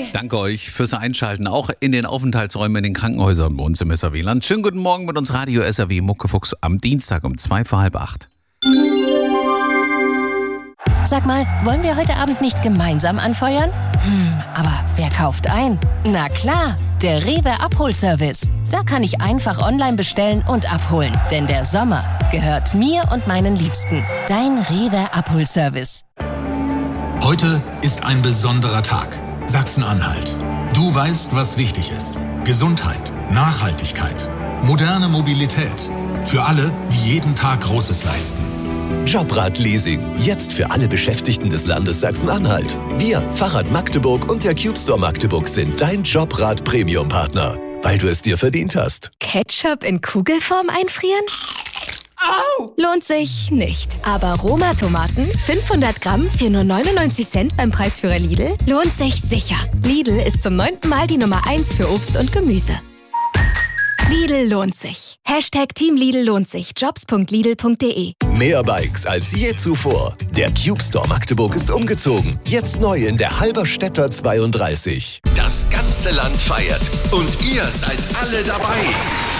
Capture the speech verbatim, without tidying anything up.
Danke euch fürs Einschalten, auch in den Aufenthaltsräumen in den Krankenhäusern bei uns im S R W-Land. Schönen guten Morgen mit uns Radio S R W Muckefuchs am Dienstag um zwei vor halb acht. Sag mal, wollen wir heute Abend nicht gemeinsam anfeuern? Hm, aber wer kauft ein? Na klar, der Rewe Abholservice. Da kann ich einfach online bestellen und abholen. Denn der Sommer gehört mir und meinen Liebsten. Dein Rewe Abholservice. Heute ist ein besonderer Tag. Sachsen-Anhalt. Du weißt, was wichtig ist. Gesundheit, Nachhaltigkeit, moderne Mobilität. Für alle, die jeden Tag Großes leisten. Jobrad-Leasing. Jetzt für alle Beschäftigten des Landes Sachsen-Anhalt. Wir, Fahrrad Magdeburg und der CubeStore Magdeburg sind dein Jobrad-Premium-Partner. Weil du es dir verdient hast. Ketchup in Kugelform einfrieren? Au! Lohnt sich nicht. Aber Roma-Tomaten, fünfhundert Gramm für nur neunundneunzig Cent beim Preisführer Lidl, lohnt sich sicher. Lidl ist zum neunten Mal die Nummer eins für Obst und Gemüse. Lidl lohnt sich. Hashtag Team Lidl lohnt sich. jobs punkt lidl punkt de. Mehr Bikes als je zuvor. Der CubeStore Magdeburg ist umgezogen. Jetzt neu in der Halberstädter zweiunddreißig. Das ganze Land feiert. Und ihr seid alle dabei.